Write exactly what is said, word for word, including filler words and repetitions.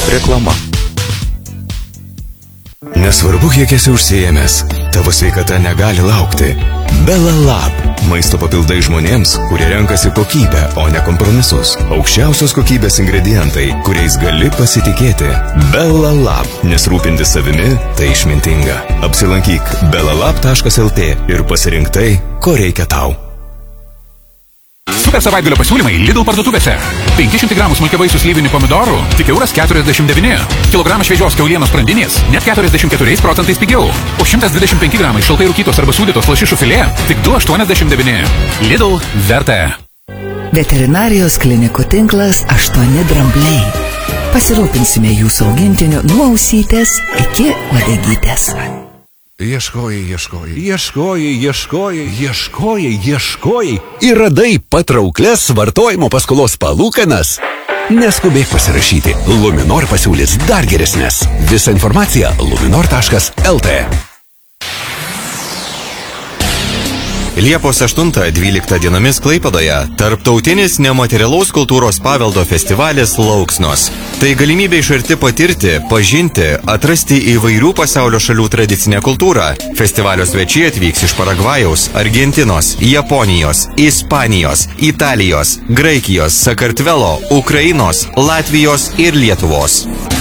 Reklama. Nesvarbu, kiek esi užsiėmęs, tavo sveikata negali laukti. Belalab. Maisto papildai žmonėms, kurie renkasi kokybę, o ne kompromisus. Aukščiausios kokybės ingredientai, kuriais gali pasitikėti. Belalab. Nes rūpintis savimi tai išmintinga. Apsilankyk belalab taškas el tė ir pasirink tai, ko reikia tau. Super savaitgalio pasiūlymai Lidl parduotuvėse. penki šimtai gramų smulkiavaisių slyvinių pomidorų tik euras keturiasdešimt devyni. Kilogramas šviežios kiaulienos sprandinės net keturiasdešimt keturiais procentais pigiau. O šimtas dvidešimt penki gramai šaltai rūkytos arba sūdytos lašišų filė tik du aštuoniasdešimt devyni. Lidl verta. Veterinarijos klinikų tinklas aštuoni drambliai. Pasirūpinsime jūsų augintiniu nuo ausytės iki uodegytės. Ieškojai, ieškojai, ieškojai, ieškojai, ieškojai, ieškojai ir radai patrauklias vartojimo paskolos palūkanas. Neskubėk pasirašyti. Luminor pasiūlys dar geresnės. Visa informacija luminor taškas el tė. Liepos aštuntą dvyliktą dienomis Klaipėdoje tarptautinis nematerialaus kultūros paveldo festivalis Lauksnos. Tai galimybė iš arti patirti, pažinti, atrasti įvairių pasaulio šalių tradicinę kultūrą. Festivalio svečiai atvyks iš Paragvajaus, Argentinos, Japonijos, Ispanijos, Italijos, Graikijos, Sakartvelo, Ukrainos, Latvijos ir Lietuvos.